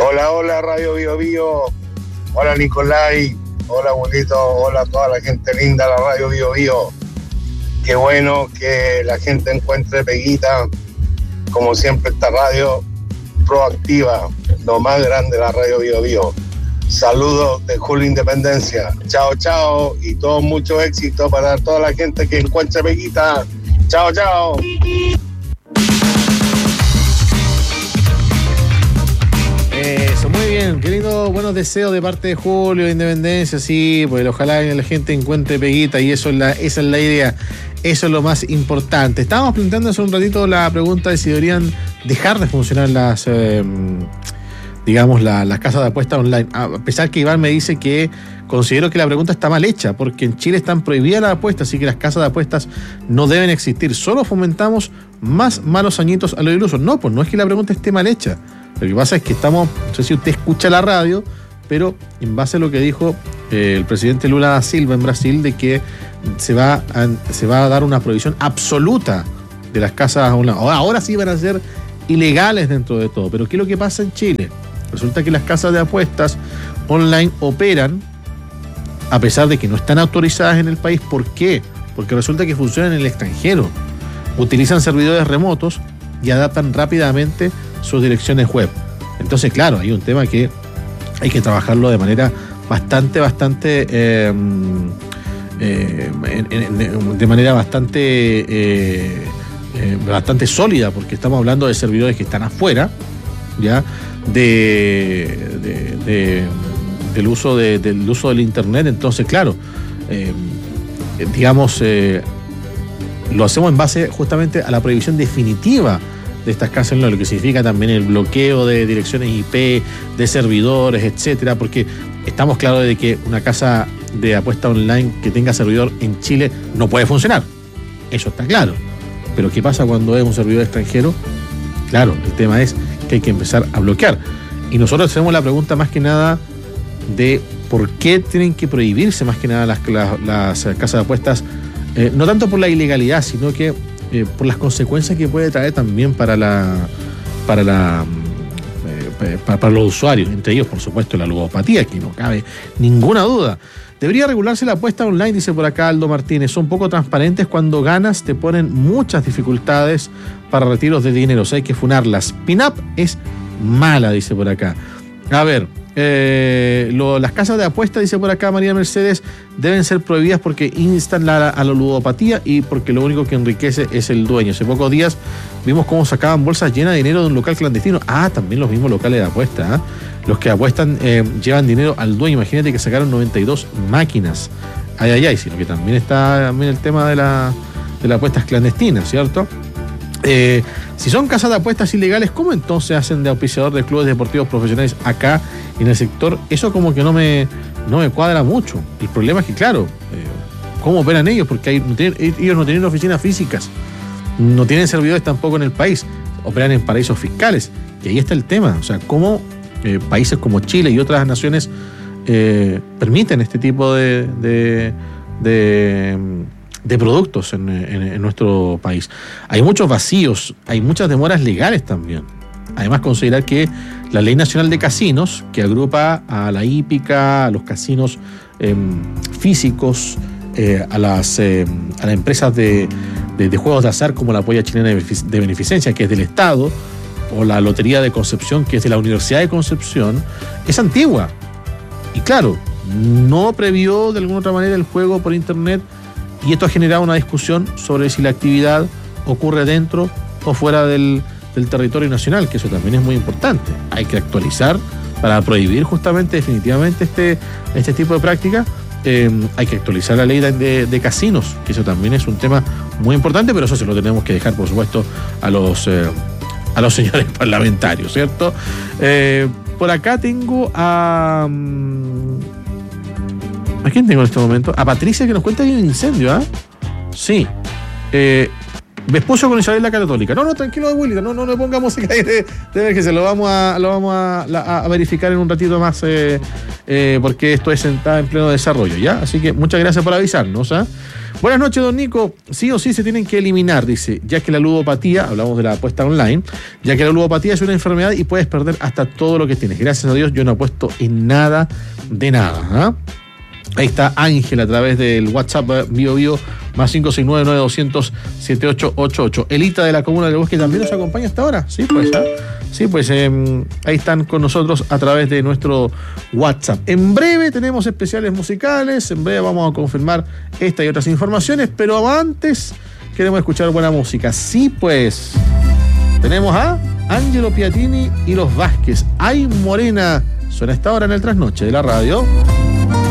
Hola, hola, Radio Bio Bio. Hola, Nicolai. Hola, abuelito. Hola a toda la gente linda de la Radio Bio Bio. Qué bueno que la gente encuentre peguita. Como siempre, esta radio proactiva, lo más grande de la Radio Bio Bio. Saludos de Julio Independencia. Chao, chao. Y todo mucho éxito para toda la gente que encuentre peguita. Chao, chao. Eso, muy bien, qué lindo, buenos deseos de parte de Julio de Independencia, sí, pues ojalá la gente encuentre peguita y esa es la idea, eso es lo más importante. Estábamos planteando hace un ratito la pregunta de si deberían dejar de funcionar las casas de apuestas online, a pesar que Iván me dice que considero que la pregunta está mal hecha, porque en Chile están prohibidas las apuestas, así que las casas de apuestas no deben existir, solo fomentamos más malos añitos a los ilusos. No, pues no es que la pregunta esté mal hecha. Lo que pasa es que no sé si usted escucha la radio, pero en base a lo que dijo el presidente Lula da Silva en Brasil, de que se va a dar una prohibición absoluta de las casas online. Ahora sí van a ser ilegales dentro de todo. Pero ¿qué es lo que pasa en Chile? Resulta que las casas de apuestas online operan a pesar de que no están autorizadas en el país. ¿Por qué? Porque resulta que funcionan en el extranjero. Utilizan servidores remotos y adaptan rápidamente sus direcciones web. Entonces, claro, hay un tema que hay que trabajarlo de manera bastante sólida, porque estamos hablando de servidores que están afuera, ya, del uso del internet. Entonces, claro, lo hacemos en base justamente a la prohibición definitiva de estas casas online, lo que significa también el bloqueo de direcciones IP, de servidores, etcétera, porque estamos claros de que una casa de apuesta online que tenga servidor en Chile no puede funcionar. Eso está claro. Pero ¿qué pasa cuando es un servidor extranjero? Claro, el tema es que hay que empezar a bloquear. Y nosotros hacemos la pregunta más que nada de por qué tienen que prohibirse más que nada las casas de apuestas, no tanto por la ilegalidad, sino que por las consecuencias que puede traer también para los usuarios, entre ellos, por supuesto, la ludopatía, que no cabe ninguna duda. Debería regularse la apuesta online, dice por acá Aldo Martínez. Son poco transparentes, cuando ganas te ponen muchas dificultades para retiros de dinero, o sea, hay que funarlas. Pin-up es mala, dice por acá. A ver, las casas de apuesta, dice por acá María Mercedes, deben ser prohibidas porque instan a la ludopatía y porque lo único que enriquece es el dueño. Hace pocos días vimos cómo sacaban bolsas llenas de dinero de un local clandestino. También los mismos locales de apuesta, los que apuestan llevan dinero al dueño. Imagínate que sacaron 92 máquinas. Sino que también está el tema de las apuestas clandestinas, ¿cierto? Si son casas de apuestas ilegales, ¿cómo entonces hacen de auspiciador de clubes deportivos profesionales acá en el sector? Eso como que no me cuadra mucho. El problema es que, claro, ¿cómo operan ellos? Porque ellos no tienen oficinas físicas, no tienen servidores tampoco en el país, operan en paraísos fiscales. Y ahí está el tema. O sea, ¿cómo países como Chile y otras naciones permiten este tipo de productos en nuestro país? Hay muchos vacíos, hay muchas demoras legales también. Además, considerar que la Ley Nacional de Casinos, que agrupa a la hípica, a los casinos físicos, a las empresas de juegos de azar como la Polla Chilena de Beneficencia, que es del Estado, o la Lotería de Concepción, que es de la Universidad de Concepción, es antigua. Y claro, no previó de alguna otra manera el juego por internet, y esto ha generado una discusión sobre si la actividad ocurre dentro o fuera del territorio nacional, que eso también es muy importante. Hay que actualizar para prohibir justamente definitivamente este tipo de práctica. Hay que actualizar la ley de casinos, que eso también es un tema muy importante, pero eso se lo tenemos que dejar, por supuesto, a los señores parlamentarios, ¿cierto? Por acá tengo ¿a quién tengo en este momento? A Patricia, que nos cuenta que hay un incendio, Sí. Vespucio con Isabel la Católica. No, tranquilo, abuelita, no le ponga música ahí de emergencia, lo vamos a verificar en un ratito más, porque esto está en pleno desarrollo, ¿ya? Así que muchas gracias por avisarnos, ¿ah? Buenas noches, don Nico. Sí o sí se tienen que eliminar, dice, ya que la ludopatía, hablamos de la apuesta online, ya que la ludopatía es una enfermedad y puedes perder hasta todo lo que tienes. Gracias a Dios yo no apuesto en nada de nada, ¿ah? Ahí está Ángel a través del WhatsApp BioBio más 569-9200-7888. Elita de la Comuna del Bosque también nos acompaña hasta ahora. Sí, pues, ahí están con nosotros a través de nuestro WhatsApp. En breve tenemos especiales musicales, en breve vamos a confirmar esta y otras informaciones, pero antes queremos escuchar buena música. Sí, pues, tenemos a Angelo Piatini y los Vázquez. Ay, Morena, suena esta hora en el trasnoche de la radio.